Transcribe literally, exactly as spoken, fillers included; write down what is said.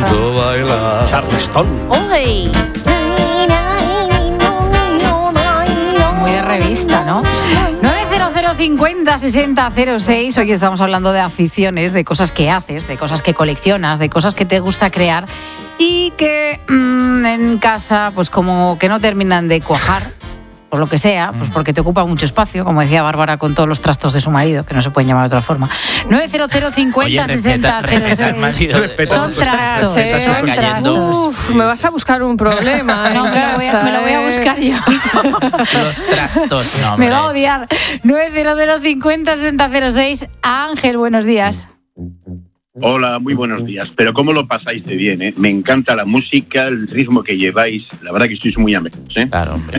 tanto bailar. Charleston. ¡Oye! Muy de revista, ¿no? nueve cero cero cincuenta sesenta cero seis. Hoy estamos hablando de aficiones, de cosas que haces, de cosas que coleccionas, de cosas que te gusta crear y que mmm, en casa pues como que no terminan de cuajar, por lo que sea, pues porque te ocupa mucho espacio, como decía Bárbara con todos los trastos de su marido, que no se pueden llamar de otra forma. nueve cero cero cincuenta sesenta cero seis. Son trastos, se está son trastos. Uf, me vas a buscar un problema. No, me lo, voy a, me lo voy a buscar yo. Los trastos, no, me va a odiar. nueve cero cero cincuenta sesenta cero seis. Ángel, buenos días. Hola, muy buenos días. Pero cómo lo pasáis de bien, ¿eh? Me encanta la música, el ritmo que lleváis. La verdad que sois muy amigos, ¿eh? Claro, hombre.